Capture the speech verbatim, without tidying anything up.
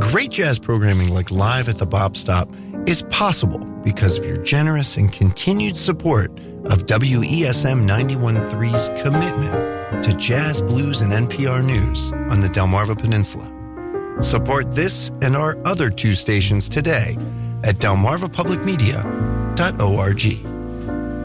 Great jazz programming like Live at the Bop Stop is possible because of your generous and continued support of W E S M ninety-one point three's commitment to jazz, blues, and N P R news on the Delmarva Peninsula. Support this and our other two stations today at delmarva public media dot org.